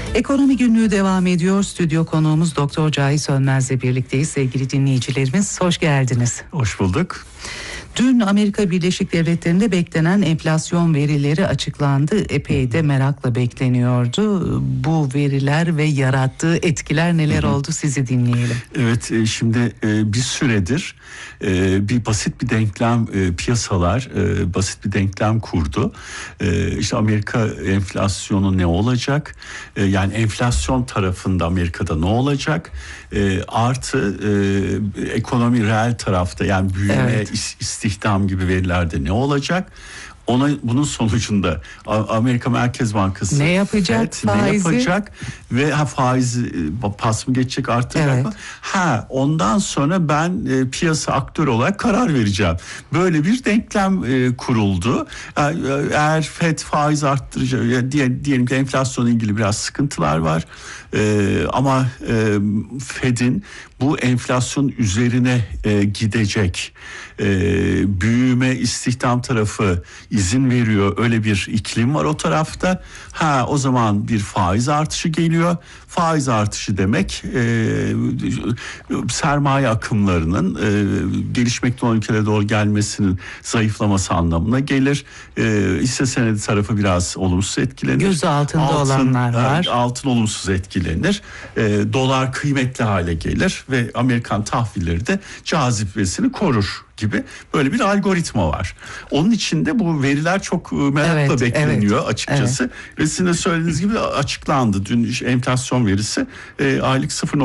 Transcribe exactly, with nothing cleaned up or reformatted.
Ekonomi Günlüğü devam ediyor. Stüdyo konuğumuz Doktor Cahit Sönmez'le birlikteyiz. Sevgili dinleyicilerimiz, hoş geldiniz. Hoş bulduk. Dün Amerika Birleşik Devletleri'nde beklenen enflasyon verileri açıklandı. Epey de merakla bekleniyordu. Bu veriler ve yarattığı etkiler neler oldu, sizi dinleyelim. Evet, şimdi bir süredir bir basit bir denklem, piyasalar basit bir denklem kurdu. İşte Amerika enflasyonu ne olacak? Yani enflasyon tarafında Amerika'da ne olacak? Artı ekonomi reel tarafta, yani büyüme, evet, istihdam gibi verilerde ne olacak? Ona, bunun sonucunda Amerika Merkez Bankası ne yapacak, Fed, ne yapacak ve ha faiz pas mı geçecek, artacak, evet, mı? Ha ondan sonra ben e, piyasa aktörü olarak karar vereceğim. Böyle bir denklem e, kuruldu. Yani, eğer Fed faiz arttıracak, yani diye, diyelim ki enflasyonla ilgili biraz sıkıntılar var. E, ama e, Fed'in bu enflasyon üzerine e, gidecek e, büyüme, istihdam tarafı izin veriyor. Öyle bir iklim var o tarafta. Ha o zaman bir faiz artışı geliyor. Faiz artışı demek e, sermaye akımlarının e, gelişmekte olan ülkelere doğru gelmesinin zayıflaması anlamına gelir. E, hisse senedi tarafı biraz olumsuz etkilenir. Göz altında altın, olanlar var. Altın olumsuz etkilenir. E, dolar kıymetli hale gelir ve Amerikan tahvilleri de cazibesini korur gibi böyle bir algoritma var. Onun içinde bu veriler çok merakla evet, bekleniyor, evet, açıkçası. Evet. Ve sizin de söylediğiniz gibi açıklandı. Dün enflasyon verisi e, aylık sıfır